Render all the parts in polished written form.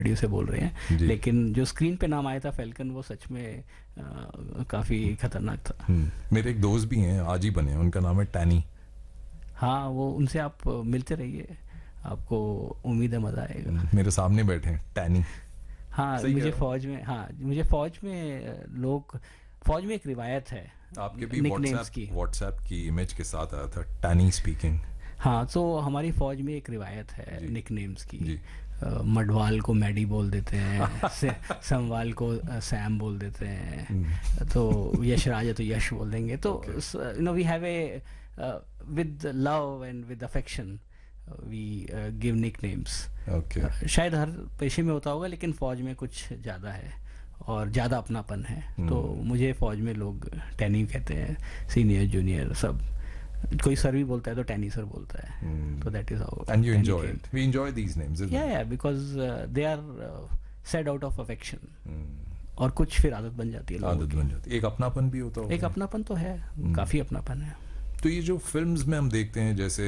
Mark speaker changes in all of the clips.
Speaker 1: Radio से बोल रहे हैं,
Speaker 2: जी।
Speaker 1: लेकिन जो स्क्रीन पे नाम आया था फैल्कन वो सच में काफ़ी खतरनाक था।
Speaker 2: मेरे एक दोस्त भी हैं, आज ही बने हैं, उनका नाम है टैनी।
Speaker 1: हाँ, वो उनसे आप मिलते रहिए, आपको उम्मीद है मज़ा आएगा।
Speaker 2: मेरे सामने बैठे हैं टैनी।
Speaker 1: हाँ,
Speaker 2: सही कह
Speaker 1: मुझे
Speaker 2: रहा हूँ?
Speaker 1: फौज में, हाँ मुझे फौज में लोग, फौज में एक रिवायत है
Speaker 2: आपके भी
Speaker 1: निकनेम्स
Speaker 2: व्हाट्सएप
Speaker 1: की।
Speaker 2: व्हाट्सएप की इमेज के साथ आया था टैनी स्पीकिंग।
Speaker 1: हाँ, तो हमारी फौज में एक रिवायत है
Speaker 2: जी।
Speaker 1: निकनेम्स की।
Speaker 2: जी।
Speaker 1: मडवाल को मैडी बोल देते हैं, समवाल को सैम बोल देते हैं, तो यशराज है तो यश बोल देंगे। तो
Speaker 2: Okay.
Speaker 1: You know we have a with love and with affection we give nicknames.
Speaker 2: Okay.
Speaker 1: शायद हर पेशे में होता होगा, लेकिन फौज में कुछ ज़्यादा है और ज़्यादा अपनापन है। तो मुझे फौज में लोग टैनी कहते हैं, सीनियर जूनियर सब। कोई सर भी बोलता है तो टैनी सर बोलता है, तो that is how.
Speaker 2: And you enjoy it, we enjoy these names,
Speaker 1: या या because they are said out of affection, और कुछ फिर आदत बन जाती है लोगों
Speaker 2: आदत बन जाती है, एक अपनापन भी होता
Speaker 1: की।
Speaker 2: होगा।
Speaker 1: एक अपनापन तो है, काफ़ी अपनापन है।
Speaker 2: तो ये जो फिल्म्स में हम देखते हैं, जैसे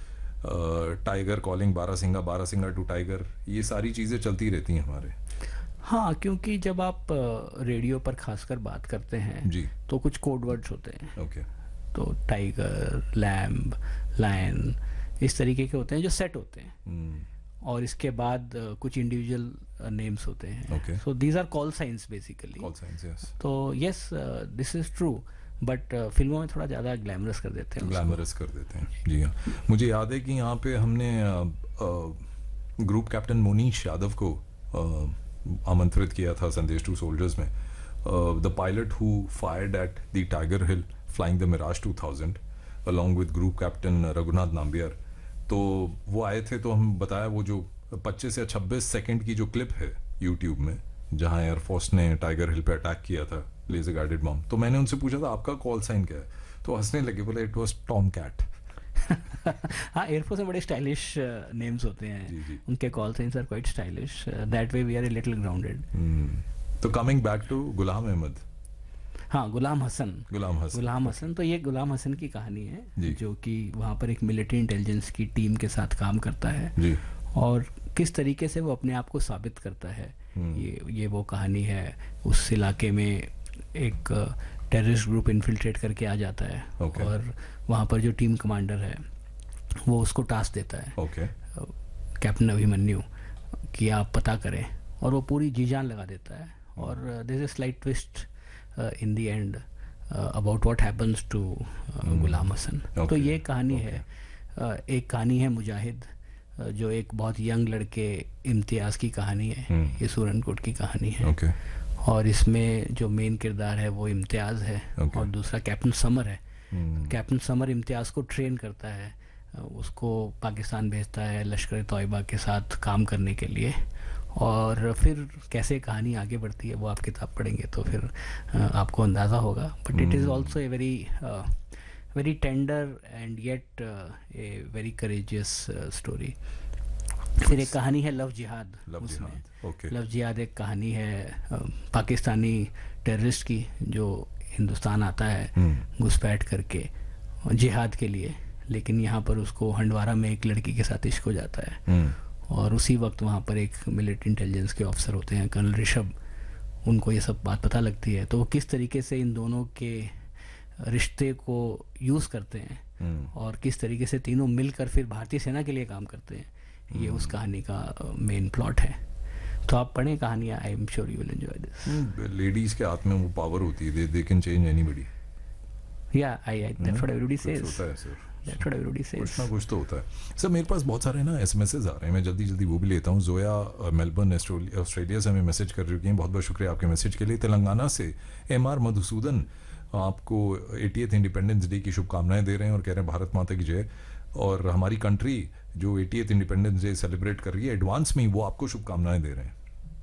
Speaker 2: tiger calling barasingha to tiger, ये सारी चीज़ें चलती रहती हैं हमारे।
Speaker 1: हाँ, क्योंकि जब आप रेडियो पर खासकर बात करते हैं
Speaker 2: जी।
Speaker 1: तो कुछ कोड वर्ड्स होते हैं।
Speaker 2: ओके।
Speaker 1: तो टाइगर, लैम्ब, लायन, इस तरीके के होते हैं जो सेट होते हैं, और इसके बाद कुछ इंडिविजुअल नेम्स होते हैं।
Speaker 2: Okay.
Speaker 1: So these are call science basically.
Speaker 2: Call science, yes.
Speaker 1: तो yes, this is true, but फिल्मों में थोड़ा ज़्यादा ग्लैमरस कर देते हैं उसको।
Speaker 2: ग्लैमरस कर देते हैं, जी हाँ। मुझे याद है कि यहाँ पे हमने ग्रुप कैप्टन मोनीश यादव को आमंत्रित किया था संदेश टू सोल्जर्स में, the pilot who fired at the tiger hill flying the Miraj 2000 along with group captain Raghunath Nambiar. तो वो आए थे, तो हम बताया वो जो 25 या 26 सेकंड की जो क्लिप है यूट्यूब में, जहाँ एयरफोर्स ने टाइगर हिल पे अटैक किया था लेजर गाइडेड बॉम्ब, तो मैंने उनसे पूछा था आपका कॉल साइन क्या है, तो हंसने लगे, बोले इट वाज टॉम कैट।
Speaker 1: हाँ, एयरफोर्स में बड़े स्टाइलिश नेम्स होते हैं।
Speaker 2: जी, जी।
Speaker 1: उनके call science are quite stylish, that way we R a little grounded.
Speaker 2: तो coming back to Ghulam Ahmad.
Speaker 1: हाँ, गुलाम हसन।
Speaker 2: गुलाम हसन।
Speaker 1: तो ये गुलाम हसन की कहानी है,
Speaker 2: जी।
Speaker 1: जो कि वहाँ पर एक मिलिट्री इंटेलिजेंस की टीम के साथ काम करता है,
Speaker 2: जी।
Speaker 1: और किस तरीके से वो अपने आप को साबित करता है, ये वो कहानी है। उस इलाके में एक टेररिस्ट ग्रुप इन्फिल्ट्रेट करके आ जाता है,
Speaker 2: Okay.
Speaker 1: और वहाँ पर जो टीम कमांडर है वो उसको टास्क देता है,
Speaker 2: ओके।
Speaker 1: कैप्टन अभिमन्यु, कि आप पता करें, और वो पूरी जी जान लगा देता है। और there is a slight twist in the end about what happens to गुलाम हसन। तो
Speaker 2: Okay.
Speaker 1: ये कहानी है। एक कहानी है मुजाहिद, जो एक बहुत यंग लड़के इम्तियाज़ की कहानी है। ये सूरनकोट की कहानी है।
Speaker 2: ओके।
Speaker 1: और इसमें जो मेन किरदार है वो इम्तियाज़ है,
Speaker 2: Okay.
Speaker 1: और दूसरा कैप्टन समर है। कैप्टन समर इम्तियाज़ को ट्रेन करता है, उसको पाकिस्तान भेजता है लश्कर तौयबा के साथ काम करने के लिए। और फिर कैसे कहानी आगे बढ़ती है वो आप किताब पढ़ेंगे तो फिर आपको अंदाज़ा होगा। But it is also a very tender and yet a very courageous story. फिर एक कहानी है लव जिहाद। उसमें
Speaker 2: ओके।
Speaker 1: लव जिहाद एक कहानी है पाकिस्तानी टेररिस्ट की, जो हिंदुस्तान आता है घुसपैठ करके जिहाद के लिए, लेकिन यहाँ पर उसको हंडवारा में एक लड़की के साथ इश्क हो जाता है। और उसी वक्त वहाँ पर एक मिलिट्री इंटेलिजेंस के ऑफिसर होते हैं कर्नल ऋषभ, उनको ये सब बात पता लगती है। तो वो किस तरीके से इन दोनों के रिश्ते को यूज़ करते हैं, और किस तरीके से तीनों मिलकर फिर भारतीय सेना के लिए काम करते हैं, ये उस कहानी का मेन प्लॉट है। तो आप पढ़ें कहानियाँ, I am sure you will enjoy this.
Speaker 2: Ladies के हाथ में वो पावर होती है, दे कैन चेंज एनीबॉडी।
Speaker 1: या दैट्स व्हाट एवरीबॉडी सेज।
Speaker 2: होता है sir,
Speaker 1: that's what everybody says.
Speaker 2: कुछ ना कुछ तो होता है सर। मेरे पास बहुत सारे ना एसएमएसेस आ रहे हैं, मैं जल्दी वो भी लेता हूँ। जोया मेलबर्न ऑस्ट्रेलिया से हमें मैसेज कर रही है, बहुत बहुत शुक्रिया आपके मैसेज के लिए। तेलंगाना से एमआर मधुसूदन आपको 80th इंडिपेंडेंस डे की शुभकामनाएं दे रहे हैं और कह रहे हैं भारत माता की जय। और हमारी कंट्री जो 80th इंडिपेंडेंस डे सेलिब्रेट कर रही है एडवांस में, वो आपको शुभकामनाएं दे रहे हैं।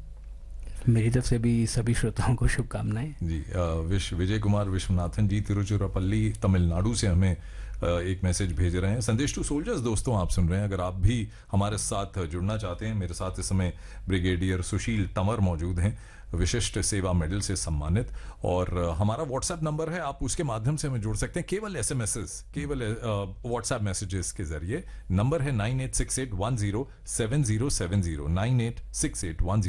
Speaker 1: मेरी तरफ से भी सभी श्रोताओं को शुभकामनाएं।
Speaker 2: जी। विजय कुमार विश्वनाथन जी तिरुचिरापल्ली तमिलनाडु से हमें एक मैसेज भेज रहे हैं। संदेश टू सोल्जर्स दोस्तों आप सुन रहे हैं, अगर आप भी हमारे साथ जुड़ना चाहते हैं, मेरे साथ इस समय ब्रिगेडियर सुशील तंवर मौजूद हैं, विशिष्ट सेवा मेडल से सम्मानित, और हमारा व्हाट्सएप नंबर है, आप उसके माध्यम से हमें जुड़ सकते हैं केवल एसएमएस, केवल व्हाट्सएप मैसेजेस के जरिए। नंबर है 9868107070, 986810